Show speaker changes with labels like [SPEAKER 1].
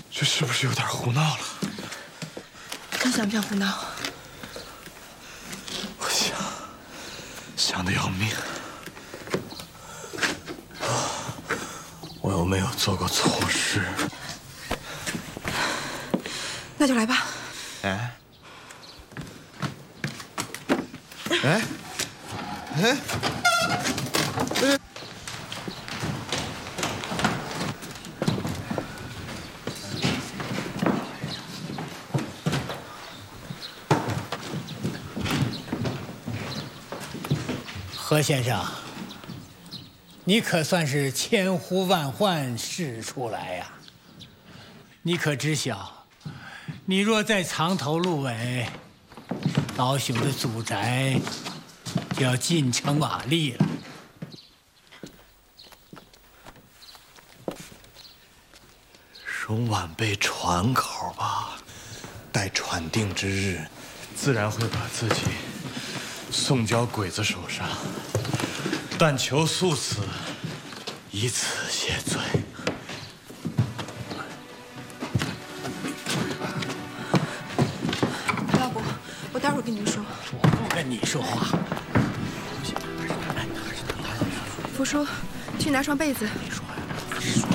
[SPEAKER 1] 这是不是有点胡闹了？
[SPEAKER 2] 你想不想胡闹？
[SPEAKER 1] 我想得要命。我又没有做过错事。
[SPEAKER 2] 那就来吧。
[SPEAKER 1] 哎，
[SPEAKER 3] 何先生，你可算是千呼万唤始出来呀！你可知晓，你若再藏头露尾，老朽的祖宅就要进城瓦砾了。
[SPEAKER 1] 容晚辈传口吧，待传定之日，自然会把自己送交鬼子手上，但求速死，以此谢罪。
[SPEAKER 2] 要不我待会儿跟你们说。
[SPEAKER 3] 我不跟你说话。
[SPEAKER 2] 福叔，去拿双被子。
[SPEAKER 3] 你说呀？